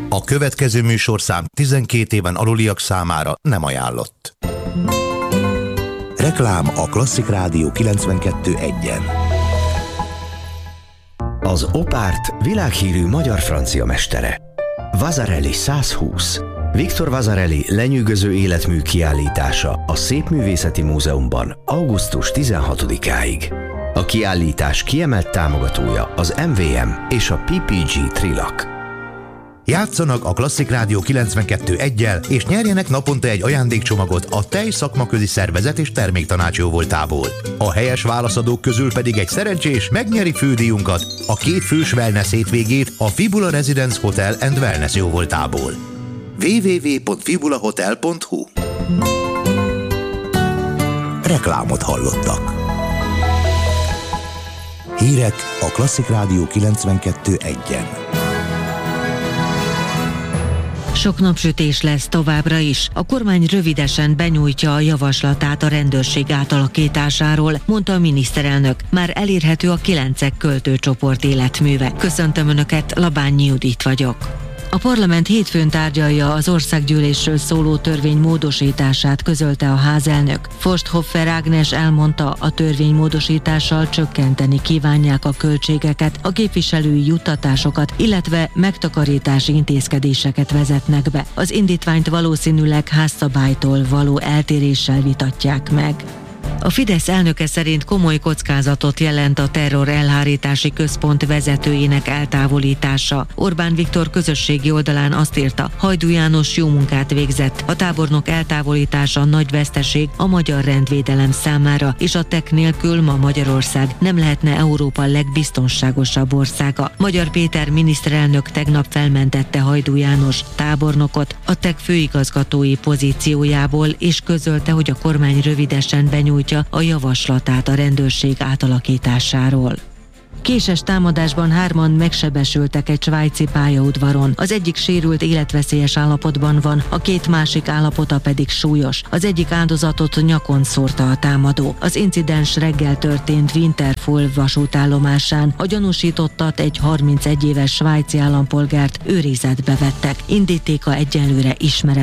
A következő műsorszám 12 éven aluliak számára nem ajánlott. Reklám a Klasszik Rádió 92.1-en. Az Opárt világhírű magyar-francia mestere. Vasarely 120. Viktor Vasarely lenyűgöző életmű kiállítása a Szépművészeti Múzeumban augusztus 16-áig. A kiállítás kiemelt támogatója az MVM és a PPG Trilak. Játszanak a Klasszik Rádió 92.1-jel, és nyerjenek naponta egy ajándékcsomagot a Tej szakmaközi szervezet és terméktanács jóvoltából. A helyes válaszadók közül pedig egy szerencsés megnyeri fődíjunkat, a 2 fős wellness hétvégét a Fibula Residence Hotel and Wellness jóvoltából. www.fibulahotel.hu. Reklámot hallottak. Hírek a Klasszik Rádió 92.1-en. Sok napsütés lesz továbbra is. A kormány rövidesen benyújtja a javaslatát a rendőrség átalakításáról, mondta a miniszterelnök. Már elérhető a 9 költőcsoport életműve. Köszöntöm Önöket, Labányi Judit vagyok. A parlament hétfőn tárgyalja az országgyűlésről szóló törvény módosítását, közölte a házelnök. Forsthoffer Ágnes elmondta, a törvény módosítással csökkenteni kívánják a költségeket, a képviselői juttatásokat, illetve megtakarítási intézkedéseket vezetnek be. Az indítványt valószínűleg házszabálytól való eltéréssel vitatják meg. A Fidesz elnöke szerint komoly kockázatot jelent a terror elhárítási központ vezetőjének eltávolítása. Orbán Viktor közösségi oldalán azt írta, Hajdú János jó munkát végzett. A tábornok eltávolítása nagy veszteség a magyar rendvédelem számára, és a TEK nélkül ma Magyarország nem lehetne Európa legbiztonságosabb országa. Magyar Péter miniszterelnök tegnap felmentette Hajdú János tábornokot a TEK főigazgatói pozíciójából, és közölte, hogy a kormány rövidesen benyújtja a javaslatát a rendőrség átalakításáról. Késes támadásban 3 megsebesültek egy svájci pályaudvaron. Az egyik sérült életveszélyes állapotban van, a 2 másik állapota pedig súlyos. Az egyik áldozatot nyakon szórta a támadó. Az incidens reggel történt Winterthur vasútállomásán. A gyanúsítottat, egy 31 éves svájci állampolgárt őrizetbe vettek. Indítéka egyelőre ismeretlen.